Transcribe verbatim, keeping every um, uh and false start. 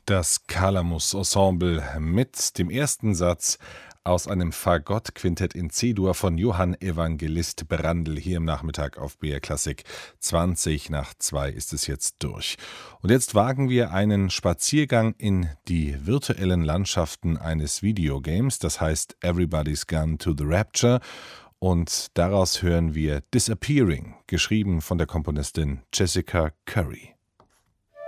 Das Calamus-Ensemble mit dem ersten Satz aus einem Fagott-Quintett in C-Dur von Johann Evangelist Brandl hier im Nachmittag auf B R Klassik. zwanzig nach zwei ist es jetzt durch. Und jetzt wagen wir einen Spaziergang in die virtuellen Landschaften eines Videogames, das heißt Everybody's Gone to the Rapture. Und daraus hören wir Disappearing, geschrieben von der Komponistin Jessica Curry.